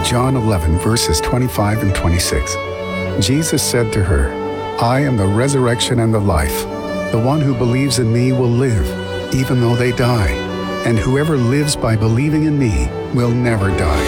John 11, verses 25 and 26. Jesus said to her, "I am the resurrection and the life. The one who believes in me will live, even though they die. And whoever lives by believing in me will never die."